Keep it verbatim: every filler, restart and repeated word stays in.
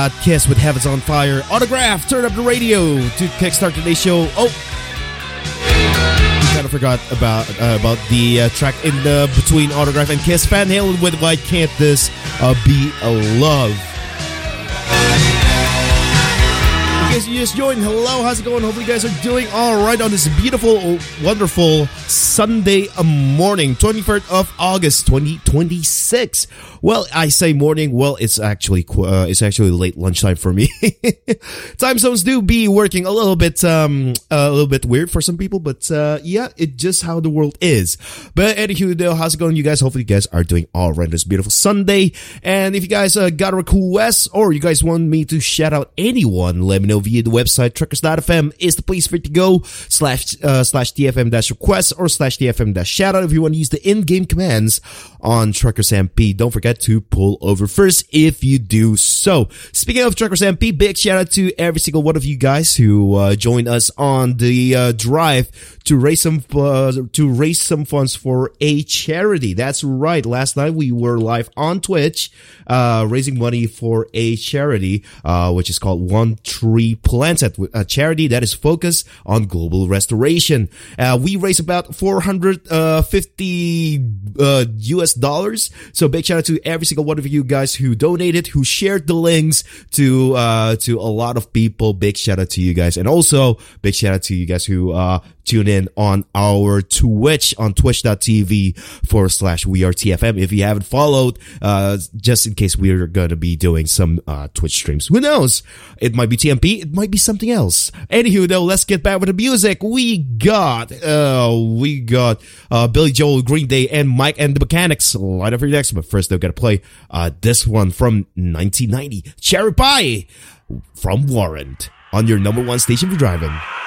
Kiss with Heaven's on Fire. Autograph, turn up the radio to kickstart today's show. Oh, kind of forgot about uh, about the uh, track in the between Autograph and Kiss. Van Halen with Why Can't This uh, Be a Love? In case you just joined, hello, how's it going? Hopefully you guys are doing all right on this beautiful, wonderful Sunday morning, twenty-first of August, twenty twenty-six. Well, I say morning. Well, it's actually uh, it's actually late lunchtime for me. Time zones do be working a little bit um a little bit weird for some people, but uh yeah, it's just how the world is. But anywho, though, how's it going, you guys? Hopefully, you guys are doing all right this beautiful Sunday. And if you guys uh, got a request or you guys want me to shout out anyone, let me know via the website. Truckers dot f m is the place for it to go. Slash uh, slash T F M dash request or slash T F M dash shout out if you want to use the in-game commands on Truckers M P. Don't forget to pull over first if you do so. Speaking of Truckers M P, big shout out to every single one of you guys who uh, joined us on the uh, drive to raise some uh, to raise some funds for a charity. That's right. Last night we were live on Twitch, uh, raising money for a charity, uh, which is called One Tree Planted, a charity that is focused on global restoration. Uh, we raised about four hundred fifty uh, U S dollars. So big shout out to every single one of you guys who donated, who shared the links to uh, to a lot of people. Big shout out to you guys, and also big shout out to you guys who uh, tune in on our Twitch on twitch dot t v forward slash we are T F M. If you haven't followed, uh, just in case we're going to be doing some uh, Twitch streams. Who knows? It might be T M P. It might be something else. Anywho, though, let's get back with the music. We got, uh, we got uh, Billy Joel, Green Day, and Mike and the Mechanics. Line up for you next. But first, they've got to play uh, this one from nineteen ninety. Cherry Pie from Warrant on your number one station for driving.